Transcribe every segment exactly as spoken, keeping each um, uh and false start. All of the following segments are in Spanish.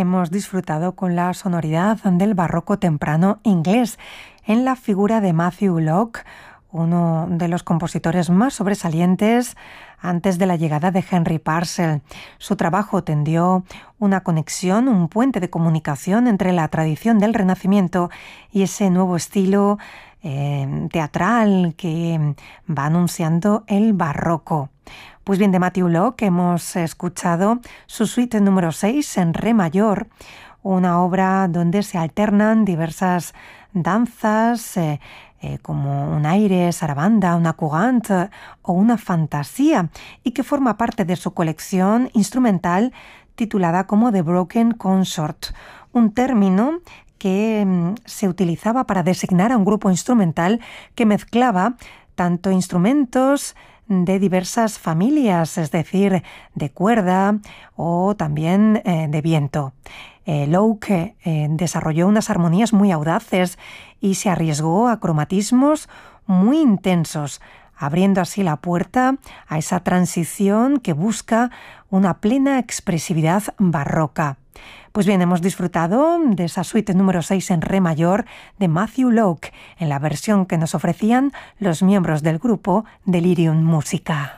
hemos disfrutado con la sonoridad del barroco temprano inglés en la figura de Matthew Locke, uno de los compositores más sobresalientes antes de la llegada de Henry Purcell. Su trabajo tendió una conexión, un puente de comunicación entre la tradición del Renacimiento y ese nuevo estilo eh, teatral que va anunciando el barroco. Pues bien, de Matthew Locke hemos escuchado su suite número seis en re mayor, una obra donde se alternan diversas danzas, eh, eh, como un aire, sarabanda, una courante o una fantasía, y que forma parte de su colección instrumental titulada como The Broken Consort, un término que mm, se utilizaba para designar a un grupo instrumental que mezclaba tanto instrumentos de diversas familias, es decir, de cuerda o también eh, de viento. Eh, Locke eh, desarrolló unas armonías muy audaces y se arriesgó a cromatismos muy intensos, abriendo así la puerta a esa transición que busca una plena expresividad barroca. Pues bien, hemos disfrutado de esa suite número seis en re mayor de Matthew Locke, en la versión que nos ofrecían los miembros del grupo Delirium Musica.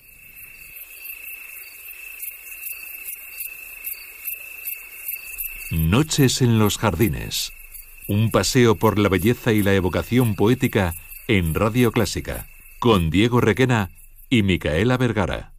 Noches en los jardines. Un paseo por la belleza y la evocación poética en Radio Clásica, con Diego Requena y Micaela Vergara.